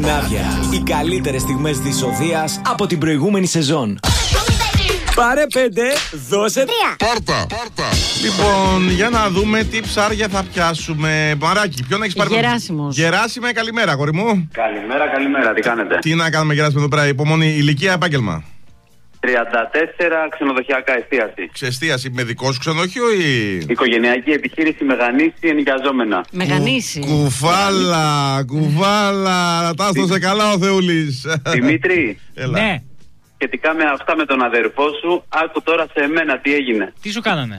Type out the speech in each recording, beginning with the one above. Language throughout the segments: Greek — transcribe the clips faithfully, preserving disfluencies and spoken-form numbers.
Σκανδινάβια. Οι καλύτερες στιγμές της Οδείας από την προηγούμενη σεζόν. Πάρε πέντε, δώσε τρία. Πάρτα, πάρτα. Λοιπόν, για να δούμε τι ψάρια θα πιάσουμε. Μαράκι, ποιον έχεις πάρει? Γεράσιμος. Γεράσιμε, καλημέρα, αγόρι μου. Καλημέρα, καλημέρα, τι κάνετε? Τι να κάνουμε, Γεράσιμε, εδώ πέρα, υπομονή, ηλικία, επάγγελμα. τριάντα τέσσερα, ξενοδοχειακά εστίαση. Ξεστίαση με δικό σου ξενοδοχείο ή? Οικογενειακή επιχείρηση Μεγανίση, ενοικιαζόμενα. Μεγανίση. Κου, κουφάλα, κουφάλα. Τάστο σε καλά ο Θεούλης. Δημήτρη, Έλα. Ναι. σχετικά με αυτά με τον αδερφό σου, άκου τώρα σε μένα τι έγινε. Τι σου κάνανε?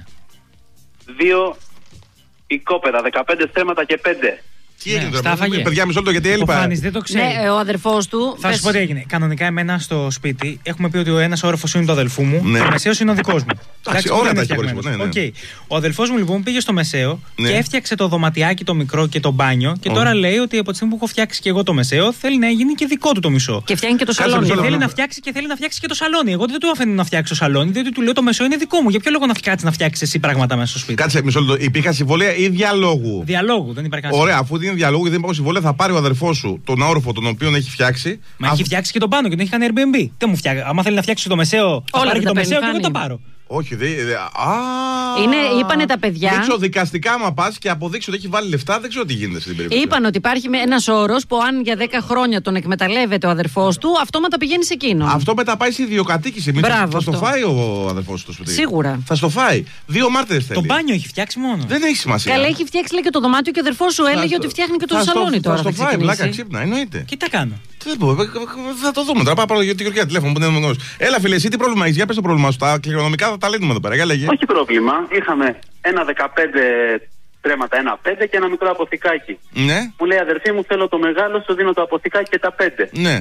Δύο οικόπεδα, δεκαπέντε στρέμματα και πέντε. Τι έγινε Ναι, τώρα, στα έφαγε. παιδιά, μισό λεπτό, γιατί Ο έλειπα. Φάνης δεν το ξέρει. Ναι, ο αδερφός του. Θα πες- σου πω τι έγινε. Κανονικά, εμένα στο σπίτι έχουμε πει ότι ο ένας όροφος είναι του αδελφού μου Ναι. και ο μεσαίος είναι ο δικός μου. Εντάξει, ωραία όλα τα είναι έχει χωρίσει, φτιαγμένος. ναι, ναι. Οκ. Ο αδελφός μου λοιπόν πήγε στο μεσαίο Ναι. και έφτιαξε το δωματιάκι το μικρό και το μπάνιο. Και Ω. τώρα λέει ότι από τη στιγμή που έχω φτιάξει και εγώ το μεσαίο, θέλει να γίνει και δικό του το μισό. Και φτιάχνει και το Κάτσε σαλόνι. μισό Και λεπτό. θέλει να φτιάξει και θέλει να φτιάξει και το σαλόνι. Εγώ δεν του αφήνω να φτιάξει το σαλόνι, διότι του λέω το μεσαίο είναι δικό μου. Για ποιο λόγο να κάτσει να φτιάξει εσύ πράγματα μέσα στο σπίτι? Κάτσε μισό λεπτό, υπήρχαν συμβόλαια ή διαλόγου? Διαλόγου, δεν υπάρχει κανένα. Ωραία, αφού είναι διαλόγου και δεν υπάρχουν συμβόλαια, θα πάρει ο αδερφός σου τον όροφο τον οποίο έχει φτιάξει. Μα αφού- έχει φτιάξει και τον πάνω και τον έχει κάνει Airbnb. Τι μου φτιάξει. Άμα θέλει να φτιάξει το μεσαίο, θα Όλα πάρει και τα το μεσαίο και παίρνει, εγώ το Φάνη. πάρω. Όχι, δεν. Δε, α, Είναι- είπανε τα παιδιά. Δείξω δικαστικά, άμα πα και αποδείξει ότι έχει βάλει λεφτά, δεν ξέρω τι γίνεται στην περίπτωση. Είπαν ότι υπάρχει ένα όρο που αν για δέκα χρόνια τον εκμεταλλεύεται ο αδερφός του, αυτόματα πηγαίνει σε εκείνο. Αυτό μετά πάει σε ιδιοκατοίκηση. Μην Μπράβο θα στο αυτό. φάει ο αδερφός του στο σπίτι. Σίγουρα. Θα στο φάει. Δύο μάρτυρες θέλει. Το μπάνιο έχει φτιάξει μόνο. Δεν έχει σημασία. Καλά, έχει φτιάξει λέει, και το δωμάτιο και ο αδερφός σου έλεγε στο- ότι φτιάχνει και το θα στο- σαλόνι τώρα. Θα στο θα φάει, ξεκινήσει. βλάκα, ξύπνα, εννοείται. Και τι τα κάνω. Τι δεν πω, θα το δούμε τώρα. Πάω πάρω τη Γεωργία τηλέφωνο που δεν είναι γνώση. Έλα, φίλε, εσύ τι πρόβλημα έχει? Για πες το πρόβλημα σου. Τα κληρονομικά θα τα λύνουμε εδώ πέρα. Για λέγε. Όχι πρόβλημα, είχαμε ένα δεκαπέντε στρέμματα, ένα πέντε και ένα μικρό αποθηκάκι. Ναι, Μου λέει αδερφή μου, θέλω το μεγάλο, σου δίνω το αποθηκάκι και τα πέντε. ναι.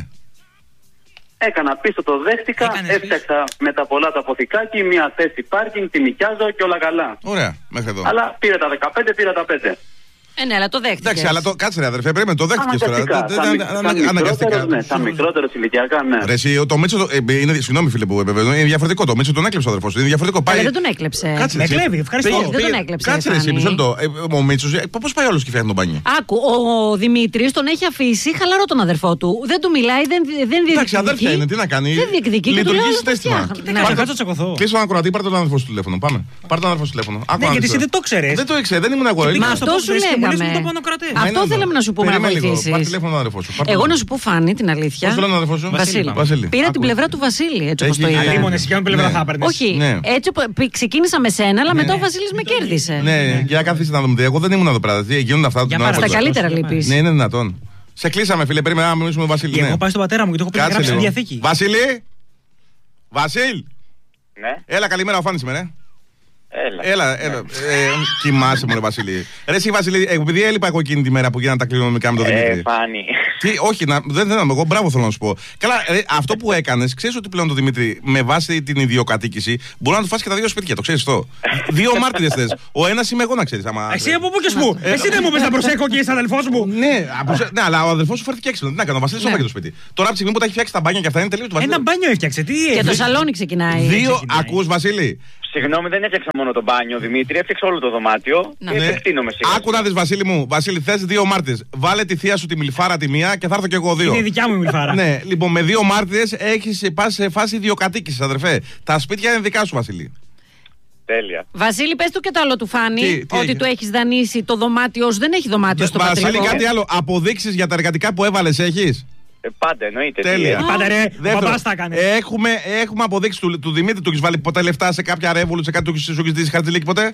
Έκανα πίσω, το δέχτηκα, Έκανες έφτιαξα με τα πολλά το αποθηκάκι, μια θέση πάρκινγκ, τη νοικιάζω και όλα καλά. Ωραία, μέχρι εδώ. Αλλά πήρε τα δεκαπέντε, πήρε τα πέντε. Ε, ναι, αλλά το δέχτηκε. Εντάξει, αλλά το, κάτσε ρε αδερφέ, πρέπει να το δέχτηκες τώρα. Αναγκαστικά. Δεν- Σαν δεν- μικ- ανα- σαν Αναγκαστικά. μικρότερος, ναι, σαν μικρότερος ηλικιακά, ναι. Ρε, εσύ, το Μίτσο. το- ε, είναι, συγγνώμη, φίλε που επιβεβαιώνω, είναι διαφορετικό. Το Μίτσο τον έκλεψε ο αδερφός του. Είναι διαφορετικό. Αλλά Πάει. δεν τον έκλεψε. Κάτσε, Με εσύ. κλέβει, ευχαριστώ. Πήγε- Δεν τον πήγε- έκλεψε, Κάτσε, ρε, εσύ, Φάνη. μισό λεπτό. Ε, Ο Μίτσο, πώ πάει όλο και φτιάχνει τον μπάνιο? Άκου, ο Δημήτρης τον έχει αφήσει χαλαρό τον αδερφό του. Δεν του μιλάει, δεν, δεν διεκδικεί. Εντάξει, αδέρφια είναι, τι να κάνει. Δεν διεκδικεί και του Λειτουργεί λέει όλα τα συνέστημα. φτιάχνει. Τι Ναι. κάνω, κάτω τσακωθώ. Κλείσω τον ακροατή, πάρε τον αδερφό σου τηλέφωνο. Πάμε. Πάρε τον αδερφό σου τηλέφωνο. Άκου Ναι, να γιατί δεις εσύ τώρα. δεν το ξέρεις. Δεν το ήξερε, δεν ήμουν εγώ. Μα Ήμουν- αυτό σου λέγαμε. Αυτό θέλαμε να σου πούμε, να Περίμενε λίγο. βοηθήσεις. Πάρε τηλέφωνο τον αδερφό σου. Πάρε Εγώ τον- να σου πω, Φάνη, την αλήθεια. Πώς το λένε τον αδερφό σου? Βασίλη. Βασίλη. Πήρα Άκου. την πλευρά του Βασίλη, έτσι όπως Έχει- το είδα. Αλίμονες, για ποια πλευρά Ναι. θα έπαιρνες? Όχι, Ναι. έτσι που π- ξεκίνησα με σένα, αλλά μετά ο Βασίλης με κέρδισε. Ναι, για καθίστε να δούμε. Εγώ δεν ήμουν εδώ πέρα. Τι γίνονται αυτά. Για την πάρα ώρα Στα που- καλά. καλύτερα Για λείπεις. Ναι, είναι δυνατόν. Σε κλείσαμε, φίλε. Περίμενα να μιλήσουμε με τον Βασίλη. Και ναι. εγώ πάω στον πατέρα μου και το έχω πει Κάτσε γράψει στη λίγο. διαθήκη. Βασίλη! Βασίλ! Ναι, Έλα, καλημέρα, ο Φάνης είμαι, ρε. έλα. Έλα, έλα. Ε, κοιμάσαι, μωρέ, Βασίλη. Ρε, εσύ, Βασίλη, ε, επειδή έλειπα εγώ εκείνη τη μέρα που γίνανε τα κληρονομικά με τον Ε, Δημήτρη. Φάνη. Τι, όχι, να, δεν θέλω, εγώ μπράβο θέλω να σου πω. Καλά, ρε, αυτό που έκανε, ξέρει ότι πλέον το Δημήτρη με βάση την ιδιοκατοίκηση μπορεί να του φάσει και τα δύο σπίτια, το ξέρει αυτό. Δύο μάρτυρες θες. Ο ένας είμαι εγώ, να ξέρει. Εσύ από πού και σπου. Εσύ δεν μου πες να προσέχω και είσαι αδελφός μου. Ναι, από σε- ναι, αλλά ο αδερφός σου φέρθηκε έξυπνο. Τι να κάνω, ο Βασίλης Ναι. έφαγε το σπίτι. Τώρα από τη στιγμή που τα έχει φτιάξει τα μπάνια και αυτά είναι τελείω του Βασίλη. Ένα μπάνιο έφτιαξε. Τι Και το έφτιαξε? σαλόνι ξεκινάει. Δύο, ξεκινάει. ακούς Βασίλη. Συγγνώμη, δεν έφτιαξα μόνο το μπάνιο, Δημήτρη, έφτιαξα όλο το δωμάτιο. Να. Και Ναι. επεκτείνομαι σιγά. Άκου να δεις, Βασίλη μου. Βασίλη, θες δύο μάρτυρες. Βάλε τη θεία σου τη μιλφάρα τη μία και θα έρθω κι εγώ δύο. Είναι η δικιά μου η μιλφάρα. Ναι, λοιπόν, με δύο μάρτυρες έχεις πας σε φάση ιδιοκατοίκησης, αδερφέ. Τα σπίτια είναι δικά σου, Βασίλη. Τέλεια. Βασίλη, πες του και το άλλο του Φάνη. Τι, τι ότι έγινε? του έχεις δανείσει το δωμάτιο σου. Δεν έχει δωμάτιο στο Βασίλη, πατρικό. κάτι άλλο. Αποδείξεις για τα εργατικά που έβαλες έχεις? Ε, πάντα εννοείται. τι Τέλεια. είναι. Πάντα ρε, ο Δεύτερο, μπαμπάς τα έκανε. έχουμε, έχουμε αποδείξει του, του Δημήτρη, του έχεις βάλει ποτέ λεφτά σε κάποια ρεύολου, σε κάτι του έχεις- σου έχεις δει χαρτζηλίκι ποτέ?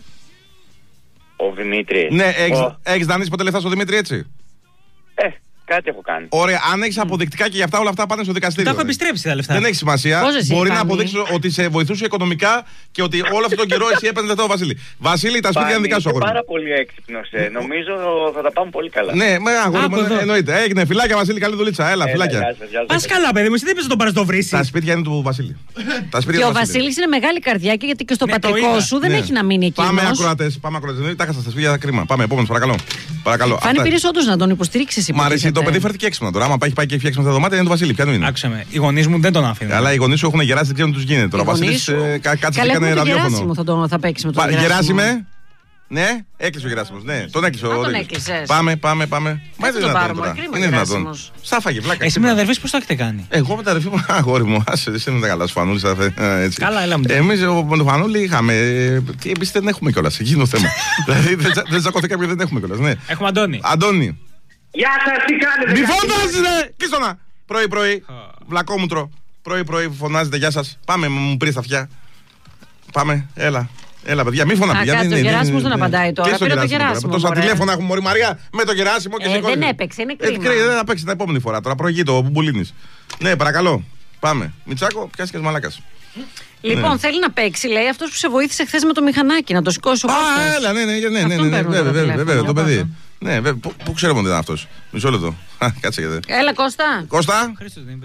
Ο Δημήτρη. Ναι, έχεις, Ο- έχεις δανείσει ποτέ λεφτά στο Δημήτρη, έτσι? Ε, κάτι έχω κάνει. Ωραία, αν έχεις αποδεικτικά και για αυτά όλα αυτά πάνε στο δικαστήριο. Τα έχω ρε. επιστρέψει τα λεφτά. Δεν έχει σημασία. Πώς εσύ, Μπορεί να Φάνη? αποδείξει ότι σε βοηθούσε οικονομικά και ότι όλο αυτόν τον καιρό εσύ έπαιρνε λεφτά ο Βασίλη. Βασίλη, τα σπίτια είναι δικά σου, Είσαι αγόρι μου. πάρα πολύ έξυπνος. Ε. Νομίζω θα τα πάμε πολύ καλά. Ναι, με αγόρι μου, Άκου εδώ. εννοείται. Έγινε φιλάκια, Βασίλη, καλή δουλίτσα. Έλα, Έλα, φιλάκια. γεια σας, γεια σας. Πας καλά, παιδί μου, εσύ δεν είπες να τον πάρεις το βρύσι. Τα σπίτια είναι του Βασίλη. Τα σπίτια Και του ο Βασίλης είναι μεγάλη καρδιά και γιατί και στο Ναι, το πατρικό είδα. σου δεν Ναι. έχει να μείνει εκείνος. Πάμε ακροατές, πάμε ακροατές. Τα είχα στα σπίτια, κρίμα. Πάμε, επόμενος, παρακαλώ. Παρακαλώ. Φάνη, Αυτά. πήρες όντως να τον υποστηρίξεις. Μ' αρέσει, το υποτίθεται. παιδί φέρθηκε έξυπνα τώρα. Άμα πάει πάει και φτιάξει με τα δωμάτια είναι του Βασίλη. Ποιανού είναι? Άκουσα με. Οι γονείς μου δεν τον άφηναν. Αλλά οι γονείς σου έχουν γεράσει, δεν ξέρουν τι του γίνεται τώρα. Ο Οι γονείς Βασίλης σου. ε, κα- κάτσε και Καλά, έκανε έχουμε το ραδιόφωνο. Γεράσιμο θα, το, θα παίξει με τον Πα- Γεράσιμο. Γεράσιμε. Ναι, έκλεισε ο Γεράσιμος. Ναι, τον έκλεισε. Α, τον έκλεισες. Πάμε, πάμε, πάμε. Μα είναι δυνατόν τώρα. Είναι δυνατόν. Σάφαγε, βλάκα. Εσύ με την αδερφή πώς το έχετε κάνει? Εγώ με την αδερφή μου, αγόρι μου, άσε, εσύ είναι καλά, σου Φανούλη. Καλά, έλα μου. Εμείς με τον Φανούλη είχαμε. Και εμείς δεν έχουμε κιόλας. Εκεί είναι το θέμα. Δηλαδή δεν τσακώθηκα και δεν έχουμε κιόλας. Έχουμε Αντώνη. Αντώνη. Γεια σας, τι κάνετε? Μη φωνάζετε! Κλείστονα! Πρωί-πρωί. Βλακόμουτρο. Πρωί-πρωί φωνάζετε, γεια σας. Πάμε, μου πήρε στα αυτιά. Πάμε, έλα. Έλα, παιδιά, μη φωνά. Α, κάτσε, ο Γεράσιμος δεν απαντάει τώρα. Πήρε το Γεράσιμο. Τόσα τηλέφωνα έχουμε, Μωρή Μαρία, με το Γεράσιμο και ε, σηκώνει. δεν έπαιξε, είναι κρίμα. Ε, δεν θα παίξει την επόμενη φορά. Τώρα προηγεί το Μπουλίνης. Ναι, παρακαλώ. Πάμε. Μιτσάκο, πιάστηκες μαλάκας. Λοιπόν, ναι. θέλει να παίξει, λέει, αυτός που σε βοήθησε χθες με το μηχανάκι, να το σηκώσει ο Κώστας. Α, έλα, ναι, ναι, ναι, ναι, ναι, βέβαια, βέβαια, το παιδί. Ναι, πού ξέρουμε ότι ήταν αυτός. Μισό λεπτό. Κάτσε γιατί. Έλα, Κώστα. Κώστα.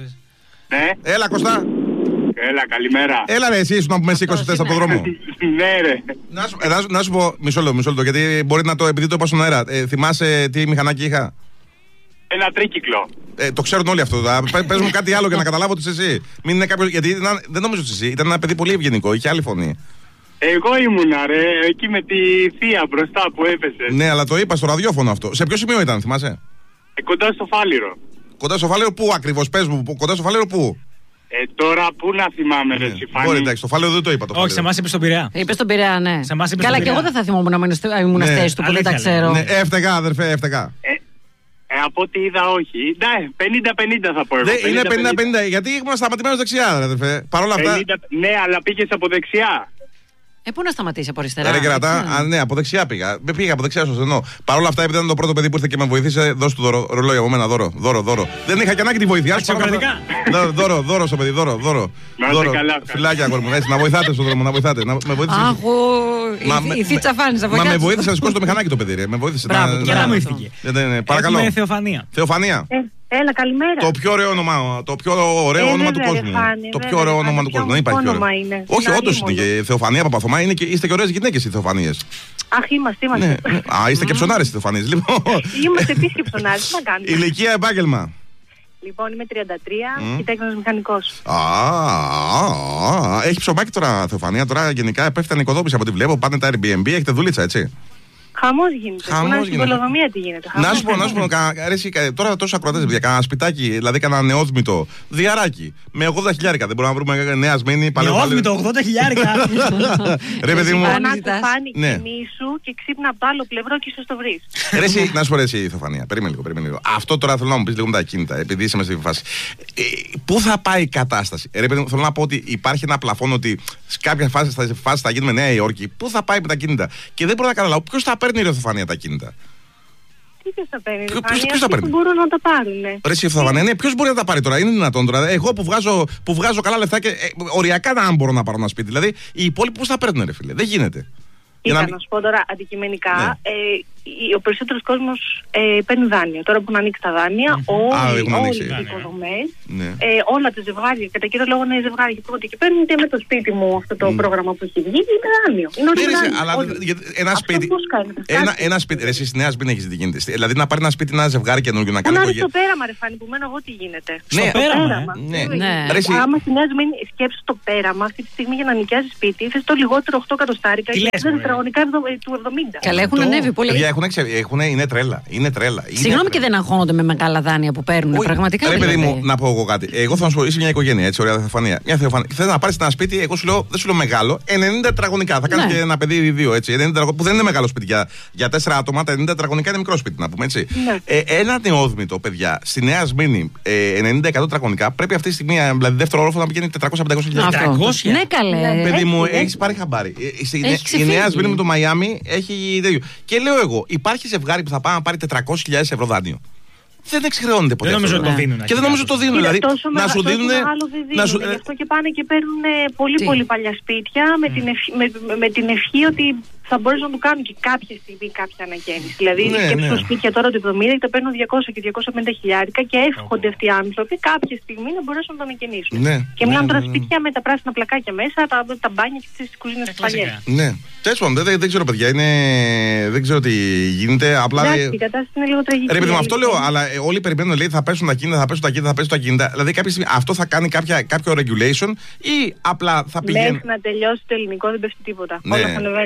Ναι. Έλα, Κώστα. Έλα, καλημέρα. Έλα, ρε, εσύ ήσουν που με σήκωσε τεστ από τον δρόμο. Ναι, ρε. Να σου, ε, να, σου, να σου πω, μισό λεπτό, μισό λεπτό, γιατί μπορεί να το, επειδή το είπα στον αέρα. Ε, θυμάσαι τι μηχανάκι είχα? Ένα τρίκυκλο. Ε, το ξέρουν όλοι αυτό. Πε, πες μου κάτι άλλο για να καταλάβω ότι είσαι εσύ. Μην είναι κάποιος, γιατί ήταν, δεν νομίζω ότι είσαι εσύ. Ήταν ένα παιδί πολύ ευγενικό, είχε άλλη φωνή. Εγώ ήμουνα, ρε, εκεί με τη θεία μπροστά που έπεσε. Ναι, αλλά το είπα στο ραδιόφωνο αυτό. Σε ποιο σημείο ήταν, θυμάσαι? Ε, κοντά στο Φάληρο. Κοντά στο Φάληρο πού ακριβώς, πες μου, κοντά στο Φάληρο πού? Ε, τώρα πού να θυμάμαι, ρε, Τσιφάνη. Μπορεί, εντάξει, το Φάληρο δεν το είπα. Το Όχι, σε εμάς είπε στον Πειραιά. Είπε στον Πειραιά, ναι. Σε εμάς είπε Καλά, στον και εγώ Πειραιά. δεν θα θυμόμουν να ήμουν στη θέση του που δεν τα ξέρω. Ναι, έφταιγα, αδερφέ, έφταιγα. Ε, ε, από ό,τι είδα, όχι. Ναι, πενήντα πενήντα θα πω εγώ. Ναι, είναι πενήντα πενήντα, γιατί ήμουν σταματημένος δεξιά, αδερφέ. Παρ' όλα αυτά. πενήντα, ναι, αλλά πήγες από δεξιά. Ε, πού να σταματήσει από αριστερά. Ρε κερατά, έτσι, α, ναι, από δεξιά πήγα. Με πήγα από δεξιά στο στενό. Παρ' όλα αυτά, επειδή ήταν το πρώτο παιδί που ήρθε και με βοήθησε, δώσ' του δώρο, ρολόι από μένα, δώρο, δώρο, δώρο. Δεν είχα και ανάγκη τη βοήθεια. Αξιοκρατικά. Δώρο, δώρο, δώρο στο παιδί, δώρο, δώρο. Να είστε καλά. Φιλάκια, αγόρι μου, έτσι, να βοηθάτε στον δρόμο, να βοηθάτε. Να με βοήθησε. Αχ, Μα η- με- η θίτσα φάνη, θα Μα με βοηθήσει. βοήθησε να σηκώσει το μηχανάκι το παιδί, ρε. Με βοήθησε. Μπράβο, να- και Και να- να μου αυτό. ήρθε. Ναι, ναι, ναι, παρακαλώ. Έχουμε Θεοφανία. Θεοφανία. Ε, έλα, καλημέρα. Το πιο ωραίο όνομα, το πιο ωραίο Ε, όνομα του βέβαια, κόσμου. ρε, Φάνη, Το βέβαια, πιο ωραίο ρε, όνομα Φάνη, του κόσμου. ποιο Δεν υπάρχει πιο όνομα ωραίο. είναι. Όχι, Στην όντω είναι. Αλίμονο. Και Θεοφανία Παπαθωμά είναι και είστε και ωραίε γυναίκε οι Θεοφανίες. Αχ, είμαστε, είμαστε. Ναι. Α, είστε και ψωνάρες οι Θεοφανίες. Λοιπόν. Είμαστε επίσης και ψωνάρες, τι να κάνουμε. Ηλικία, επάγγελμα. Λοιπόν, είμαι τριάντα τρία Μμ. και τέκνος μηχανικός. Α, α, α, έχει ψωμάκι τώρα Θεοφανία. Τώρα γενικά επέφτανε οικοδόμηση από ό,τι βλέπω. Πάνε τα Airbnb, έχετε δουλίτσα, έτσι. Χαμός γίνεται. Χαμός Χαμός στην γίνεται. Κολοδομία τι γίνεται. Να Χαμός. σου πω, να σου πω, κα- ρε, εσύ, κα- τώρα τόσο ακροατές παιδιά, κανένα σπιτάκι, δηλαδή κανένα νεόδμητο διαράκι με ογδόντα χιλιάρικα. Δεν μπορούμε να βρούμε νέα σμένη Νεόδμη το ογδόντα χιλιάρικα. Ρε παιδί μου, Εσύ, Φωνάξε, ζητάς. Φάνη, Ναι. κοιμήσου και ξύπνα από το άλλο πλευρό και ίσως το βρεις. ρε, εσύ, να σου πω ρε, εσύ, Θεοφανία, περίμενε λίγο, περίμενε λίγο. Αυτό τώρα θέλω να μου πει λίγο με τα ακίνητα, επειδή είσαι μέσα στη φάση. Ε, πού θα πάει η κατάσταση, ρε παιδί μου, θέλω να πω ότι υπάρχει ένα πλαφόν ότι σε κάποια φάση θα, φάση θα γίνουμε Νέα Υόρκη. Πού θα πάει με τα ακίνητα. Και δεν μπορώ να καταλάβω ποιο θα παίρνει ρε Θεοφανία τα ακίνητα. Τι ποιος θα παίρνει, Ποιο- ρε ποιος- Φάνη, ποιος θα αυτοί παίρνει? που μπορούν να τα πάρουν. Ρε εσύ Θεοφανία, ναι, ποιο μπορεί να τα πάρει τώρα, είναι δυνατόν τώρα. Εγώ που βγάζω, που βγάζω καλά λεφτά και ε, οριακά να μπορώ να πάρω ένα σπίτι. Δηλαδή οι υπόλοιποι πώ θα παίρνουν, ρε φίλε. Δεν γίνεται. Για Κοίτα, να- να σου πω τώρα αντικειμενικά, Ναι. ε, η- ο περισσότερος κόσμος ε, παίρνει δάνειο. Τώρα που έχουν ανοίξει τα δάνεια, Α, όλοι, έχουν ανοίξει. όλοι οι Δάνεια. οικοδομές, Ναι. ε, όλα τα ζευγάρια, κατά κύριο λόγο είναι ζευγάρια που έρχονται και παίρνουν και με το σπίτι μου αυτό το πρόγραμμα που έχει βγει, είναι δάνειο. Είναι όλοι Ναι, ρε, εσύ, δάνειο, αλλά όλοι. γιατί ένα Αυτό σπίτι. πώς κάνετε, Ένα, φτάστε. ένα σπίτι. Ρε, εσύ στη Νέα Σμύρνη έχει δει τι γίνεται. Δηλαδή να πάρει ένα σπίτι, ένα ζευγάρι καινούργιο να Πού κάνει να ρίξω οικογένεια. το πέραμα, ρε Φάνη, που μένω εγώ τι γίνεται. Ναι, Στο πέραμα, ε. Ναι. Ναι. Ρε, εσύ, Άμα στη Νέα Σμύρνη σκέψεις το πέραμα, αυτή τη στιγμή για να νοικιάζει σπίτι, θες το λιγότερο οκτώ εκατοστάρικα Τι και λες, δεν μωρέ. τετραγωνικά εβδο- ε, του εβδομήντα. Καλά, έχουν Αυτό. ανέβει πολύ. παιδιά, έχουν, εξε- έχουν, είναι τρέλα. Είναι τρέλα. Είναι Συγγνώμη και τρέλα. δεν αγχώνονται με μεγάλα δάνεια που παίρνουν. Όχι, Πραγματικά. Ρε, παιδί δηλαδή. μου, να πω εγώ κάτι. Εγώ θα σου πω, είσαι μια οικογένεια, έτσι, ωραία Θεοφανία. Μια Θεοφανία. Θε να πάρει ένα σπίτι, εγώ σου λέω, δεν σου λέω μεγάλο, ενενήντα τετραγωνικά. Θα κάνει Ναι. και ένα παιδί ή δύο, έτσι. ενενήντα τετραγωνικά, που δεν είναι μεγάλο σπίτι για, για τέσσερα άτομα, τα ενενήντα τετραγωνικά είναι μικρό σπίτι, να πούμε έτσι. Ναι. Ε, ένα νεόδμητο, παιδιά, στη Νέα Σμύρνη, ε, ενενήντα εκατό τετραγωνικά, πρέπει αυτή τη στιγμή, ε, δηλαδή δεύτερο όροφο να πηγαίνει τετρακόσια με πεντακόσια χιλιάδες. Αυτό. τετρακόσια. Ναι, καλέ. Παιδί μου, έχει, έχει πάρει χαμπάρι. Ε, στη- Έχει Η ξεφύγει. Νέα Σμύρνη με το Μαϊάμι έχει τέτοιο. Και λέω εγώ, υπάρχει ζευγάρι που θα πάει να πάρει τετρακόσιες χιλιάδες ευρώ δάνειο. Δεν εξχρεώνεται ποτέ. Δεν νομίζω αυτό. ότι το Ναι. δίνουν. Και δεν νομίζω ότι το δίνουν. Κοίτα, Δηλαδή, τόσο να μεγα- σου τόσο δίνουν. μεγάλο δεν Να σου, δίνουν, γι' αυτό και πάνε και παίρνουν ε, πολύ Τι? πολύ παλιά σπίτια με, την ευχή, με, με- με την ευχή ότι θα μπορέσουν να του κάνουν και κάποια στιγμή κάποια αναγέννηση. Δηλαδή, Ναι, σκέψου ναι. τα σπίτια τώρα του εβδομήντα και τα παίρνουν διακόσια και διακόσια πενήντα χιλιάρικα και εύχονται αυτοί οι άνθρωποι κάποια στιγμή να μπορέσουν να το αναγεννήσουν. Ναι, Και μιλάμε ναι, τώρα ναι, ναι. σπίτια με τα πράσινα πλακάκια μέσα, τα, τα μπάνια και τις κουζίνες Τα παλιές. κλασικά. Ναι. Τέλος πάντων, δεν, δεν, δεν ξέρω, παιδιά. Είναι, δεν ξέρω τι γίνεται. Απλά. Εντάξει, η κατάσταση είναι λίγο τραγική. Ρε παιδί μου, αυτό αλήθεια. λέω, αλλά ε, όλοι περιμένουν, λέει, θα πέσουν τα κίνητα, θα πέσουν τα κίνητα, θα πέσουν τα κίνητα. Δηλαδή, κάποια στιγμή αυτό θα κάνει κάποια, κάποιο regulation ή απλά θα πηγαίνει. Μέχρι να τελειώσει το ελληνικό δεν πέφτει τίποτα. Ναι. Όλα θα ανεβαίνουν. Αλήθεια.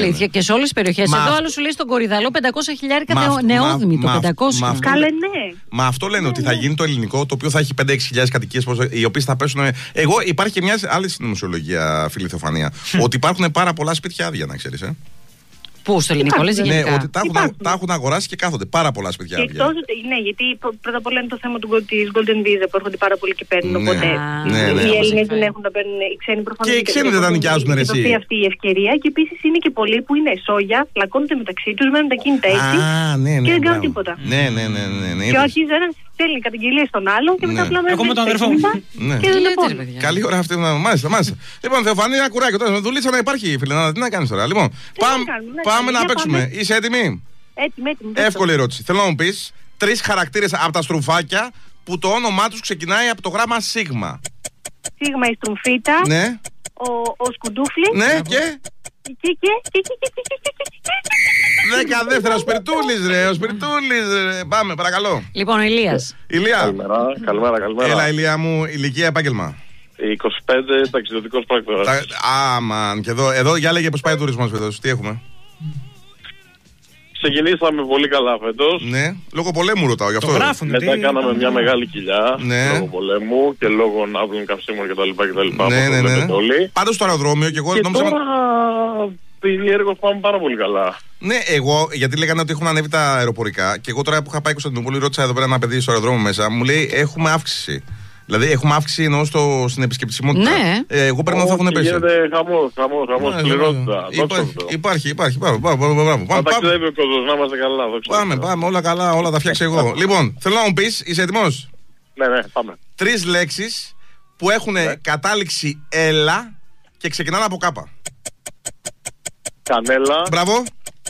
αλήθεια ναι. και σε όλες τις περιοχές. Μα... Εδώ άλλο σου λέει στον Κορυδαλό πεντακόσια χιλιάρικα Μα... νεόδημη. Το μα... πεντακόσια. Μα... Καλέ, ναι. Μα αυτό λένε ναι, ότι ναι. θα γίνει το ελληνικό, το οποίο θα έχει πέντε έξι χιλιάδες κατοικίες, οι οποίες θα πέσουν. Εγώ υπάρχει και μια άλλη συνωμοσιολογία, φίλη Θεοφανία, ότι υπάρχουν πάρα πολλά σπίτια άδεια, να ξέρεις. Ε. Πού, στο ελληνικό, λες Ναι, γενικά? ότι τα έχουν, τα έχουν αγοράσει και κάθονται πάρα πολλά σπίτια Και άδεια. εκτός, ναι, γιατί πρώτα απ' όλα είναι το θέμα του, της Golden Visa που έρχονται πάρα πολύ και παίρνουν. Ναι. Οπότε Α, ναι, ναι. οι Έλληνες δεν έχουν να παίρνουν, οι ξένοι προφανώς. Και οι ξένοι δεν τα νοικιάζουν, ρε, εσύ. Αυτή η ευκαιρία και επίσης είναι και πολλοί που είναι σόγια, πλακώνονται μεταξύ τους, μένουν τα κίνητα έτσι Α, ναι, ναι, και δεν κάνουν μπράβο. τίποτα. Ναι, ναι, ναι, ναι, ναι, Και ναι. αρχίζει ένας στέλνει καταγγελίες στον άλλον και μετά Ναι. απλά Εγώ με τον μένουν αδερφό τα μου. κίνητα Ναι. και δεν Τι είναι λέτε, ρε πόνο. παιδιά? Καλή ώρα αυτή. Μάλιστα, μάλιστα. Λοιπόν, Θεοφανία, κουράκι τώρα. Δουλίτσα να υπάρχει, φίλε. Να, τι να κάνει τώρα. Λοιπόν, πάμε, κάνουμε, ναι, πάμε να για παίξουμε. πάμε. Είσαι έτοιμη? Έτοιμη, έτοιμη. Εύκολη ερώτηση. Θέλω να μου πει τρεις χαρακτήρες από τα στρουφάκια που το όνομά τους ξεκινάει από το γράμμα σίγμα. Σίγμα η στρουμφίτα, Ναι, ο, ο σκουντούφλης ναι, και. και και και και και και και και και και Δέκα δεύτερα, ο Σπιρτούλης ρε, ο Σπιρτούλης ρε. Πάμε, παρακαλώ. Λοιπόν, ο Ηλίας. Ηλία. Καλημέρα, καλημέρα, καλημέρα. Έλα, Ηλία μου, ηλικία, επάγγελμα. είκοσι πέντε, ταξιδιωτικός πράκτορας. Τα... Άμαν, και εδώ, εδώ για λέγε πως πάει ο τουρισμός φέτος. Τι έχουμε? Ξεκινήσαμε πολύ καλά φέτος. Ναι, λόγω πολέμου ρωτάω γι' Το αυτό. γράφουν. Μετά τι- κάναμε μια μεγάλη κοιλιά Ναι. λόγω πολέμου και λόγω ναύλων καυσίμων κτλ. κτλ. Ναι, ναι, ναι. Όλοι. Πάντως στο αεροδρόμιο και εγώ Και νόμιζα. τώρα περιέργως πάμε πάρα πολύ καλά. Ναι, εγώ, γιατί λέγανε ότι έχουν ανέβει τα αεροπορικά και εγώ τώρα που είχα πάει Κωνσταντινούπολη, ρώτησα εδώ πέρα ένα παιδί στο αεροδρόμιο μέσα, μου λέει έχουμε αύξηση. Δηλαδή έχουμε αύξηση εννοώ στο, στην επισκεψιμότητα. Ναι. Ε, εγώ παίρνω θα έχουν Όχι, πέσει. γίνεται χαμός, χαμός, χαμός, Ναι, σκληρότητα. υπάρχει, Δόξα τω Θεώ. υπάρχει, υπάρχει. Μπράβο, μπράβο, μπράβο, μπράβο. Να Πάμε, πάμε, ταξιδεύει ο κόσμος, να είμαστε καλά. δόξα τω πάμε, Θεώ. πάμε, όλα καλά, όλα τα φτιάξω εγώ. Λοιπόν, θέλω να μου πεις, είσαι έτοιμος? Ναι, ναι, πάμε. Τρεις λέξεις που έχουν κατάληξη έλα και ξεκινάνε από κάπα. Κανέλα. Μπράβο.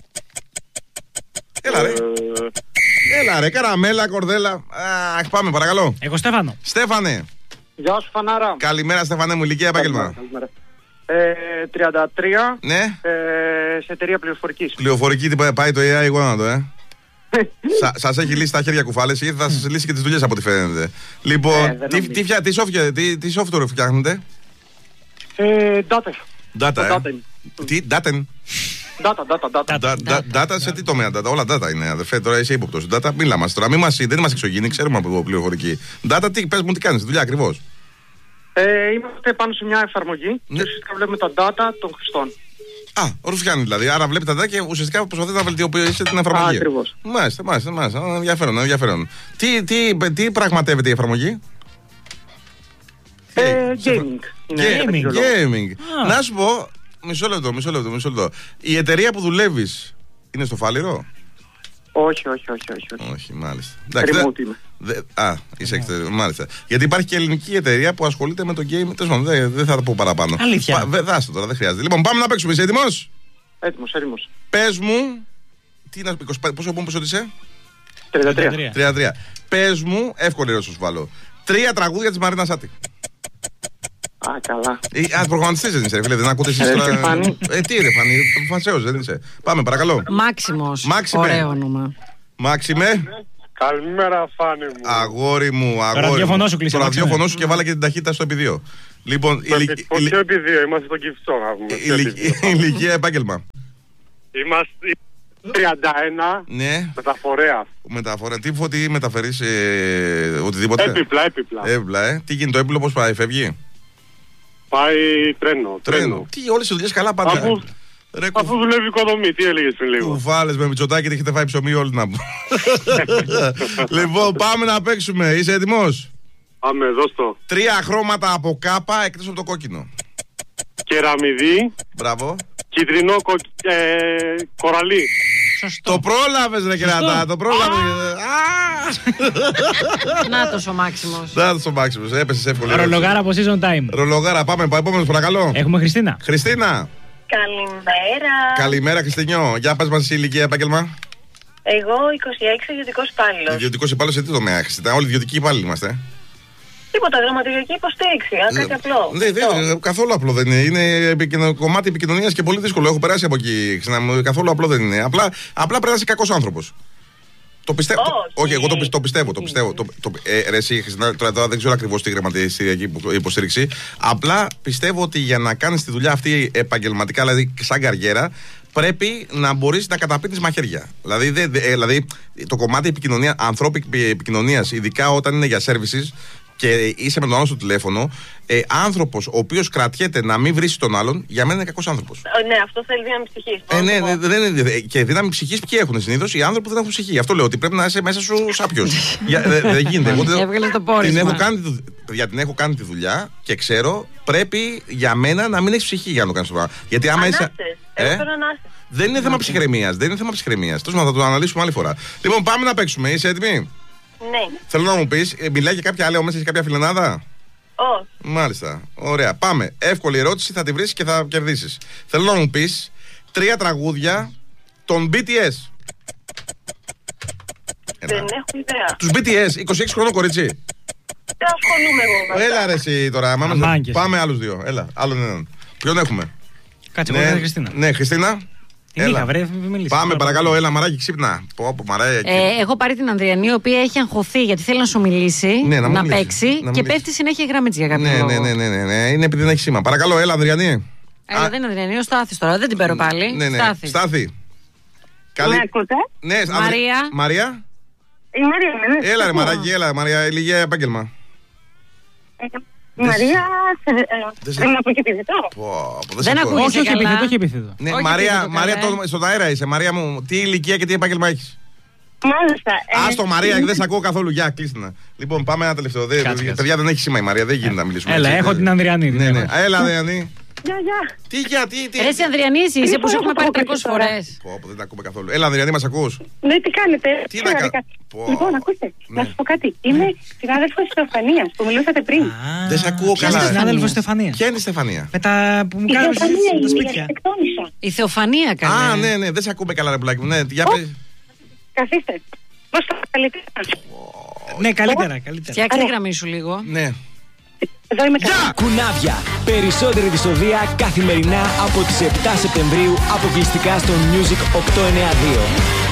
Έλα ρε, ε, έλα ρε, καραμέλα, κορδέλα. Αχ, πάμε παρακαλώ. Εγώ Στέφανο. Στέφανε. Γεια σου, Φανάρα. Καλημέρα, Στέφανε μου, ηλικία, επάγγελμα. Καλημέρα. Ε, τριάντα τρία, Ναι, ε, σε εταιρεία πληροφορικής. πληροφορική τι πάει πάει το έι άι, εγώ να το, ε. Σα, σας έχει λύσει τα χέρια κουφάλες ή θα σας λύσει και τις δουλειές από ό,τι φαίνεται. Λοιπόν, Ε, δεν τι, νομίζω. τι, φτιά- τι, software, τι, τι software φτιάχνετε? Ε, data. Data, Το ε. data. Τι, data. Data, data, data. Da- da- Data σε τι τομέα, data, όλα data είναι, αδερφέ. Τώρα είσαι ύποπτος. Data, μίλα μας τώρα. Μην μας, δεν είμαστε εξωγήινοι, ξέρουμε από πληροφορική. Data, τι, πες μου τι κάνεις, δουλειά ακριβώς. Ε, είμαστε πάνω σε μια εφαρμογή Ναι. και ουσιαστικά βλέπουμε τα data των χρηστών. Α, ο Ρουφιάνη δηλαδή. Άρα βλέπετε τα data και ουσιαστικά προσπαθείτε να βελτιώσετε την εφαρμογή. Α, ακριβώς. Μάλιστα, μάλιστα, μάλιστα. Α, ενδιαφέρον, ενδιαφέρον. Τι, τι, τι πραγματεύεται η εφαρμογή? Ε, σε- gaming. Είναι Gaming, ένα λόγο. Gaming. Α. Να σου πω, μισό λεπτό, μισό λεπτό, μισό λεπτό. Η εταιρεία που δουλεύεις είναι στο Φάληρο? Όχι, όχι, όχι, όχι, όχι. Όχι, μάλιστα. Εντάξει, Remote δεν- είμαι. δε- α, είσαι εξωτερικό, μάλιστα. Γιατί υπάρχει και ελληνική εταιρεία που ασχολείται με το game. Τέλος πάντων, δεν, δεν θα το πω παραπάνω. Αλήθεια. Πα- δε- δάστο τώρα, δεν χρειάζεται. Λοιπόν, πάμε να παίξουμε. Είσαι έτοιμος? Έτοιμος, έτοιμος. Πες μου. Τι να σου πει, είκοσι πέντε, πόσο πόσο είσαι? τριάντα τρία. τριάντα τρία. Πες μου, εύκολη ερώτηση σου βάλω. Τρία τραγούδια της Μαρίνα Σάτι. Α, καλά. Ε, Α, προγραμματιστής δεν είσαι, ρε φίλε, δεν ακούτε εσείς Ε, τώρα. τι Φάνη. Ε, τι ρε Φάνη, φασέως δεν είσαι. Πάμε, παρακαλώ. Μάξιμος. Μάξιμε. Ωραίο όνομα. Μάξιμε, Καλημέρα, Φάνη μου. αγόρι μου, αγόρι. μου. ραδιόφωνο σου κλείσε, Το Μάξιμε. ραδιόφωνο σου και βάλε και την ταχύτητα στο επί δύο. Λοιπόν, Το ηλικ- επί- ηλικ- Ποιο επί δύο, είμαστε στο Κυφσό να πούμε. Ποιο επί ηλικ- δύο. ηλικία, επάγγελμα. Είμαστε τριάντα ένα, Ναι, μεταφορέα. μεταφορά. Τι φωτί μεταφέρεις, ε, οτιδήποτε. Έπιπλα, έπιπλα. Έπλα, ε. Τι γίνεται, το έπλο πώς πάει, φεύγει? Πάει τρένο. Τρένο. Τι, όλες οι δουλειές καλά πάντα. Αφού- Ρε, Αφού δουλεύει η οικοδομή, τι έλεγες πριν λίγο. κουφάλες με Μητσοτάκη, έχετε φάει ψωμί όλοι να πω. Λοιπόν, πάμε να παίξουμε. Είσαι έτοιμος? Πάμε, δώσ' το. Τρία χρώματα από κάπα εκτός από το κόκκινο. Κεραμιδί, Μπράβο. κίτρινο, κο... ε, κοραλί. Σωστό. Το πρόλαβες ρε κερατά, το πρόλαβες. Α! Νάτος ο Μάξιμος. Να το Μάξιμος, έπεσες εύκολα. Ρολογάρα από season time. Ρολογάρα, πάμε, πάμε, επόμενος παρακαλώ. Έχουμε Χριστίνα. Χριστίνα. Καλημέρα. Καλημέρα Χριστινιό. Για πες μας ηλικία, επάγγελμα. Εγώ είκοσι έξι, ιδιωτικός υπάλληλος. Ιδιωτικός υπάλληλος σε τι τομέα, Χριστίνα? Όλοι ιδιωτικοί υπάλληλοι είμαστε. Τίποτα, γραμματική υποστήριξη. Α, κάτι απλό. Ναι, δεν, καθόλου απλό δεν είναι. Είναι επικοινω- κομμάτι επικοινωνίας και πολύ δύσκολο. Έχω περάσει από εκεί. Ξανά, καθόλου απλό δεν είναι. Απλά, απλά πρέπει να είσαι κακός άνθρωπος. Το πιστεύω. Όχι. Όχι, εγώ το, πι- το πιστεύω. Το πιστεύω. Το, το, ε, ρε, εσύ, Χριστίνα, τώρα εδώ δεν ξέρω ακριβώς τι γραμματιστηριακή υπο- υποστήριξη. Απλά πιστεύω ότι για να κάνεις τη δουλειά αυτή επαγγελματικά, δηλαδή σαν καριέρα, πρέπει να μπορείς να καταπίνεις μαχαίρια. Δηλαδή, δε, δε, δηλαδή το κομμάτι επικοινωνία, ανθρώπινη επικοινωνίας, ειδικά όταν είναι για services και είσαι με τον άλλο στο τηλέφωνο, ε, άνθρωπος ο οποίος κρατιέται να μην βρίσει τον άλλον, για μένα είναι κακός άνθρωπος. Ναι, αυτό θέλει δύναμη ψυχής. Ε, ναι, ναι, δεν είναι, και δύναμη ψυχής ποιοι έχουν συνήθως? Οι άνθρωποι που δεν έχουν ψυχή. Αυτό λέω, ότι πρέπει να είσαι μέσα σου σάπιος. Δεν γίνεται. Εγώ την έχω κάνει, για την έχω κάνει τη δουλειά και ξέρω, πρέπει για μένα να μην έχεις ψυχή για να το κάνεις το πράγμα. Γιατί άμα είσαι. Ε, δεν είναι θέμα ψυχραιμίας. Δεν είναι θέμα ψυχραιμίας. Τόσο να θα το αναλύσουμε άλλη φορά. Λοιπόν, πάμε να παίξουμε. Είσαι έτοιμη? Ναι. Θέλω να μου πεις, μιλάει και κάποια άλλη μέσα, κάποια φιλενάδα? Όχι. Μάλιστα. Ωραία. Πάμε. Εύκολη ερώτηση, θα τη βρεις και θα κερδίσεις. Θέλω να μου πεις τρία τραγούδια των μπι τι ες. Δεν έχω ιδέα. Τους μπι τι ες, είκοσι έξι χρονών κορίτσι. Δεν ασχολούμαι εγώ. Έλα ρε εσύ τώρα. Μάμε, πάμε άλλους δύο. Έλα, άλλον έναν. Ποιον έχουμε? Κάτσε, ναι, εγώ Χριστίνα. Ναι, Χριστίνα. Έλα, βρε, πάμε παρακαλώ, έλα μαράκι, ξύπνα. Πω, πω, μαράκι. Ε, έχω πάρει την Ανδριανή, η οποία έχει αγχωθεί γιατί θέλει να σου μιλήσει, ναι, να, να μιλήσει, παίξει να και μιλήσει. πέφτει συνέχεια η γραμμή της για κάποιο ναι, λόγο. Ναι, ναι, ναι, ναι, ναι, είναι επειδή δεν έχει σήμα. Παρακαλώ, έλα Ανδριανή. Έλα, Α, δεν είναι Ανδριανή, ο Στάθης τώρα, δεν την παίρνω πάλι. Ναι, ναι, Στάθη. Στάθη. Καλή... Με ακούτε? Ναι, Μαρία. Μαρία. Η Μαρία, ναι. Έλα ρε μαράκι, έλα Μαρία, ηλικία επάγγελμα. Μαρία, δεν να πω και επιθετό. Δεν ακούγεται. Όχι, όχι επιθετό, όχι επιθετό. Ναι, Μαρία, Μαρία, στον αέρα είσαι, Μαρία μου. Τι ηλικία και τι επάγγελμα έχεις? Μάλιστα. Άστο Μαρία, δεν σε ακούω καθόλου. Γεια, κλείστε να. Λοιπόν, πάμε ένα τελευταίο. Παιδιά, δεν έχει σήμα η Μαρία, δεν γίνεται να μιλήσουμε. Έλα, έχω την Ανδριανή. Έλα, Ανδριανή. Γεια, γεια. Τι, για, τι, τι. Ρε εσύ Ανδριανή, είσαι που σου έχουμε πάρει τριακόσιες φορές. Πω, πω, δεν τα ακούμε καθόλου. Έλα, Ανδριανή, μας ακούς? Ναι, τι κάνετε? Τι να κάνω. Λοιπόν, ακούστε, να σου πω κάτι. Είμαι συνάδελφος της Στεφανίας που μιλούσατε πριν. Δεν σε ακούω καλά. Ποια είναι συνάδελφος Στεφανία? Ποια είναι η Στεφανία? Με τα που μου κάνουν στα σπίτια. Η Θεοφανία καλέ. Α, ναι, ναι, δεν σε ακούμε καλά, ρε πουλάκι μου. Ναι, για πες. Καθίστε. Πώς το καλύτερα? Ναι, καλύτερα, καλύτερα. Φτιάξτε τη γραμμή σου λίγο. Ναι. Εδώ είμαι καλά. Κουνάβια. Περισσότερη δυσοδεία καθημερινά από τις επτά Σεπτεμβρίου αποκλειστικά στο Music οκτακόσια ενενήντα δύο.